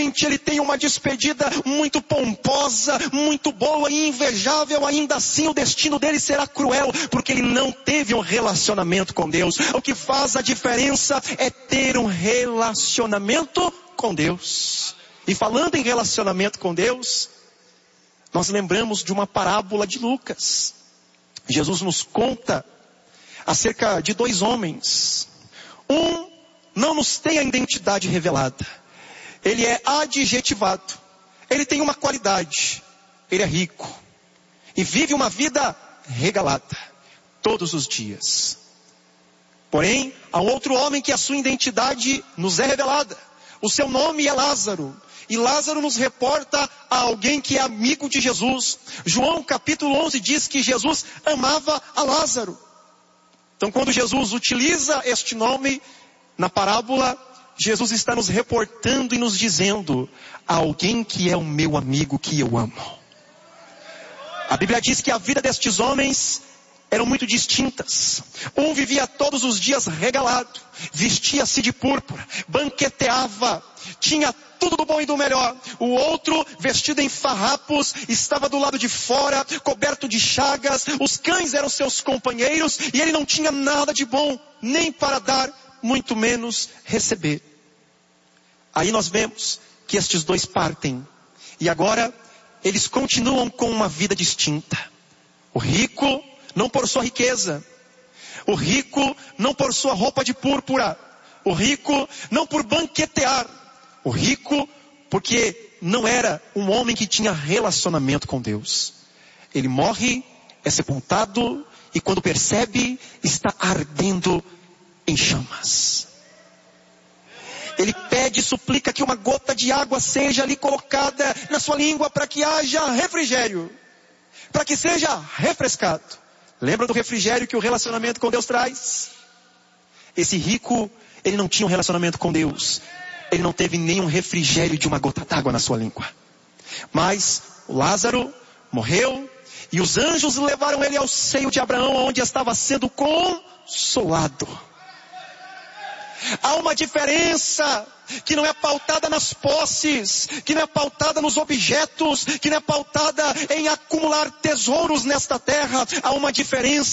repente ele tem uma despedida muito pomposa, muito boa e invejável. Ainda assim o destino dele será cruel, porque ele não teve um relacionamento com Deus. O que faz a diferença é ter um relacionamento com Deus. E falando em relacionamento com Deus, nós lembramos de uma parábola de Lucas. Jesus nos conta acerca de 2 homens. Um não nos tem a identidade revelada. Ele é adjetivado. Ele tem uma qualidade. Ele é rico. E vive uma vida regalada. Todos os dias. Porém, há um outro homem que a sua identidade nos é revelada. O seu nome é Lázaro. E Lázaro nos reporta a alguém que é amigo de Jesus. João capítulo 11 diz que Jesus amava a Lázaro. Então quando Jesus utiliza este nome na parábola, Jesus está nos reportando e nos dizendo: alguém que é o meu amigo, que eu amo. A Bíblia diz que a vida destes homens eram muito distintas. Um vivia todos os dias regalado, vestia-se de púrpura, banqueteava, tinha tudo do bom e do melhor. O outro, vestido em farrapos, estava do lado de fora, coberto de chagas. Os cães eram seus companheiros e ele não tinha nada de bom, nem para dar, muito menos receber. Aí nós vemos que estes 2 partem. E agora eles continuam com uma vida distinta. O rico, não por sua riqueza. O rico, não por sua roupa de púrpura. O rico, não por banquetear. O rico, porque não era um homem que tinha relacionamento com Deus. Ele morre, é sepultado, e quando percebe, está ardendo em chamas. Ele pede e suplica que uma gota de água seja ali colocada na sua língua para que haja refrigério. Para que seja refrescado. Lembra do refrigério que o relacionamento com Deus traz? Esse rico, ele não tinha um relacionamento com Deus. Ele não teve nenhum refrigério de uma gota d'água na sua língua. Mas o Lázaro morreu e os anjos levaram ele ao seio de Abraão, onde estava sendo consolado. Há uma diferença que não é pautada nas posses, que não é pautada nos objetos, que não é pautada em acumular tesouros nesta terra. Há uma diferença